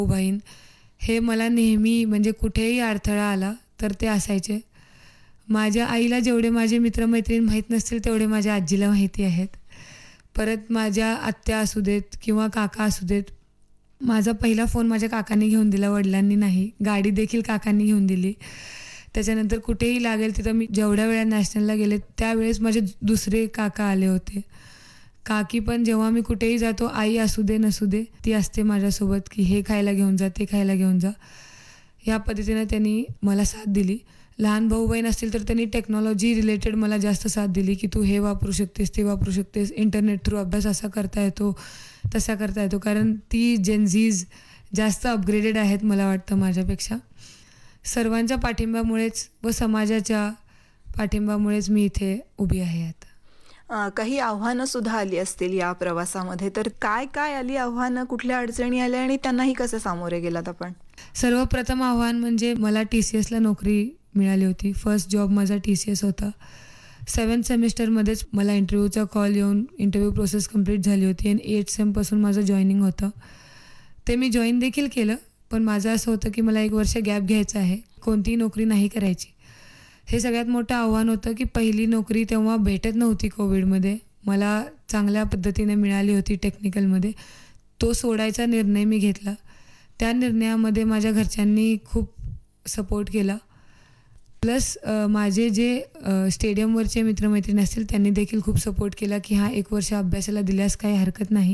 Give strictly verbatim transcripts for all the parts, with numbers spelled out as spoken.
बहीण हे मला नेहमी म्हणजे कुठेही अडथळा आला तर ते असायचे. माझ्या आईला जेवढे माझे मित्रमैत्रीण माहीत नसतील तेवढे माझ्या आजीला माहिती आहेत. परत माझ्या आत्या असू देत किंवा काका असू देत, माझा पहिला फोन माझ्या काकांनी घेऊन दिला, वडिलांनी नाही. गाडी देखील काकांनी घेऊन दिली. त्याच्यानंतर कुठेही लागेल तिथं मी जेवढ्या वेळा नॅशनलला गेले त्यावेळेस माझे दुसरे काका आले होते. काकी पण जेव्हा मी कुठेही जातो, आई असू दे नसू दे ती असते माझ्यासोबत, की हे खायला घेऊन जा, ते खायला घेऊन जा. ह्या पद्धतीनं त्यांनी मला साथ दिली. लहान भाऊ बहीण असतील तर त्यांनी टेक्नॉलॉजी रिलेटेड मला जास्त साथ दिली, की तू हे वापरू शकतेस, ते वापरू शकतेस, इंटरनेट थ्रू अभ्यास असा करता येतो, तसा करता येतो. कारण ती जेनझीज जास्त अपग्रेडेड आहेत मला वाटतं माझ्यापेक्षा. सर्वांच्या पाठिंब्यामुळेच व समाजाच्या पाठिंब्यामुळेच मी इथे उभी आहे आता. अ, काही आव्हानंसुद्धा आली असतील या प्रवासामध्ये, तर काय काय आली आव्हानं, कुठल्या अडचणी आल्या आणि त्यांनाही कसं सामोरे गेलात आपण? सर्वप्रथम आव्हान म्हणजे मला टी सी एसला नोकरी मिळाली होती. फर्स्ट जॉब माझा टी सी एस होता. सेवन्थ सेमिस्टरमध्येच मला इंटरव्ह्यूचा कॉल येऊन इंटरव्ह्यू प्रोसेस कंप्लीट झाली होती आणि एट सेमपासून माझं जॉईनिंग होतं. ते मी जॉईन देखील केलं, पण माझं असं होतं की मला एक वर्ष गॅप घ्यायचा आहे, कोणतीही नोकरी नाही करायची. हे सगळ्यात मोठं आव्हान होतं की पहिली नोकरी तेव्हा भेटत नव्हती कोविडमध्ये. मला चांगल्या पद्धतीने मिळाली होती टेक्निकलमध्ये. तो सोडायचा निर्णय मी घेतला. त्या निर्णयामध्ये माझ्या घरच्यांनी खूप सपोर्ट केला. प्लस माझे जे स्टेडियमवरचे मित्रमैत्रिणी असतील त्यांनी देखील खूप सपोर्ट केला, की हां एक वर्ष अभ्यासाला दिल्यास काही हरकत नाही.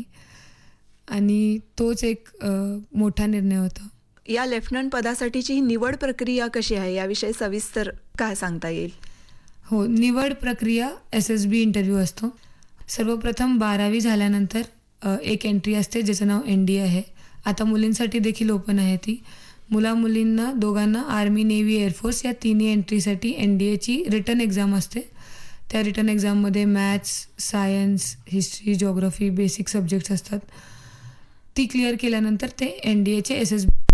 आणि तोच एक मोठा निर्णय होता. या लेफ्टनंट पदासाठीची ही निवड प्रक्रिया कशी आहे याविषयी सविस्तर काय सांगता येईल? हो, निवड प्रक्रिया एस एस बी इंटरव्ह्यू असतो. सर्वप्रथम बारावी झाल्यानंतर एक एंट्री असते ज्याचं नाव एन डी ए आहे. आता मुलींसाठी देखील ओपन आहे ती. मुला मुलींना दोघांना आर्मी, नेव्ही, एअरफोर्स या तिन्ही एंट्रीसाठी एन डी एची रिटन एक्झाम असते. त्या रिटन एक्झाममध्ये maths, science, history, geography, basic subjects असतात. ती क्लिअर केल्यानंतर ते एन डी एचे एस एस बी